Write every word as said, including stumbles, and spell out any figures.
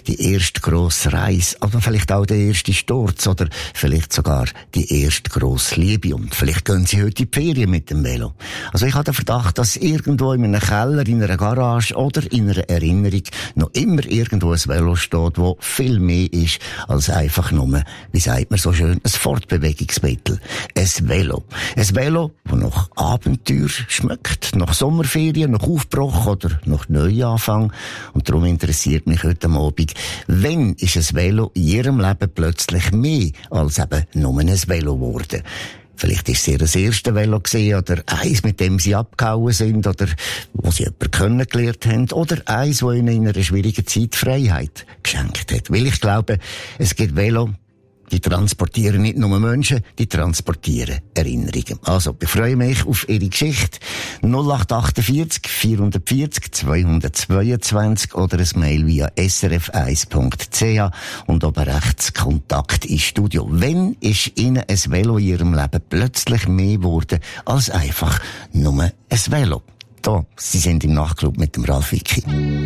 die erste grosse Reise, aber vielleicht auch der erste Sturz oder vielleicht sogar die erste grosse Liebe. Und vielleicht gehen Sie heute in die Ferien mit dem Velo. Also ich habe den Verdacht, dass irgendwo in einem Keller, in einer Garage oder in einer Erinnerung noch immer irgendwo ein Velo steht, wo viel mehr ist als einfach nur, wie sagt man so schön, ein Fortbewegungsmittel. Ein Velo. Ein Velo, das nach Abenteuer schmeckt, nach Sommerferien, nach Aufbruch oder nach Neuanfang. Und darum interessiert mich heute Abend, wann ist ein Velo in Ihrem Leben plötzlich mehr als eben nur ein Velo geworden? Vielleicht ist es ihr das erste Velo gewesen, oder eins, mit dem sie abgehauen sind, oder wo sie jemanden kennengelernt haben, oder eins, das ihnen in einer schwierigen Zeit Freiheit geschenkt hat. Weil ich glaube, es gibt Velo, die transportieren nicht nur Menschen, die transportieren Erinnerungen. Also, ich freue mich auf Ihre Geschichte. null acht achtundvierzig vierhundertvierzig zweihundertzweiundzwanzig oder ein Mail via s r f eins punkt c h und oben rechts Kontakt ins Studio. Wann ist Ihnen ein Velo in Ihrem Leben plötzlich mehr geworden als einfach nur ein Velo? Da, Sie sind im Nachtclub mit dem Ralf Wicki.